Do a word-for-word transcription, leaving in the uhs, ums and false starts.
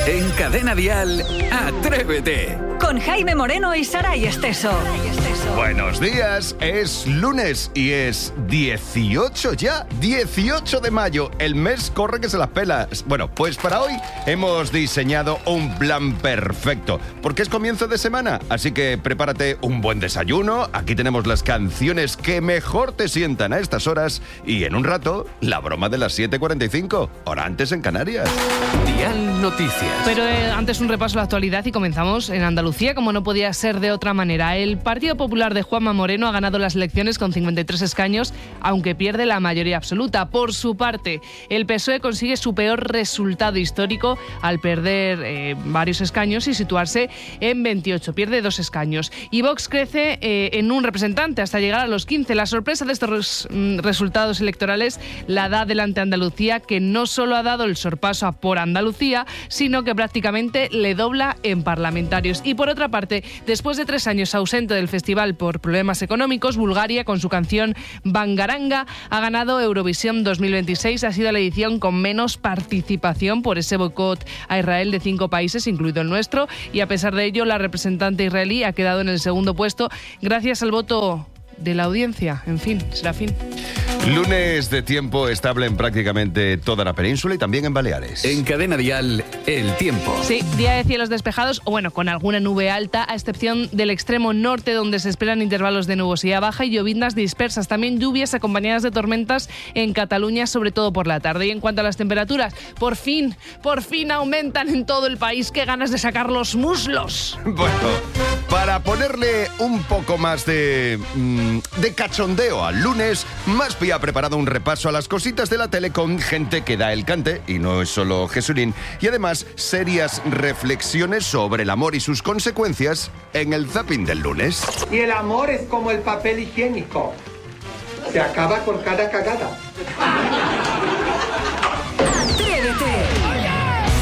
En Cadena Dial, Atrévete. Con Jaime Moreno y Saray Esteso. Buenos días, es lunes y es dieciocho ya, dieciocho de mayo. El mes corre que se las pela. Bueno, pues para hoy hemos diseñado un plan perfecto, porque es comienzo de semana, así que prepárate un buen desayuno. Aquí tenemos las canciones que mejor te sientan a estas horas y en un rato, la broma de las siete cuarenta y cinco, hora antes en Canarias. Dial Noticias. Pero eh, antes un repaso a la actualidad y comenzamos en Andalucía, como no podía ser de otra manera. El Partido Popular de Juanma Moreno ha ganado las elecciones con cincuenta y tres escaños, aunque pierde la mayoría absoluta. Por su parte, el P S O E consigue su peor resultado histórico al perder eh, varios escaños y situarse en veintiocho. Pierde dos escaños. Y Vox crece eh, en un representante hasta llegar a los quince. La sorpresa de estos res, mm, resultados electorales la da delante Andalucía, que no solo ha dado el sorpaso a Por Andalucía, sino que prácticamente le dobla en parlamentarios. Y por otra parte, después de tres años ausente del festival por problemas económicos, Bulgaria, con su canción Bangaranga, ha ganado Eurovisión dos mil veintiséis. Ha sido la edición con menos participación por ese boicot a Israel de cinco países, incluido el nuestro, y a pesar de ello, la representante israelí ha quedado en el segundo puesto gracias al voto de la audiencia. En fin, será fin. Lunes de tiempo estable en prácticamente toda la península y también en Baleares. En Cadena Dial, el tiempo. Sí, día de cielos despejados, o bueno, con alguna nube alta, a excepción del extremo norte, donde se esperan intervalos de nubosidad baja y lloviznas dispersas. También lluvias acompañadas de tormentas en Cataluña, sobre todo por la tarde. Y en cuanto a las temperaturas, por fin, por fin aumentan en todo el país. ¡Qué ganas de sacar los muslos! Bueno, para ponerle un poco más de, de cachondeo al lunes, Maspi ha preparado un repaso a las cositas de la tele con gente que da el cante, y no es solo Jesulín, y además serias reflexiones sobre el amor y sus consecuencias en el zapping del lunes. Y el amor es como el papel higiénico, se acaba con cada cagada.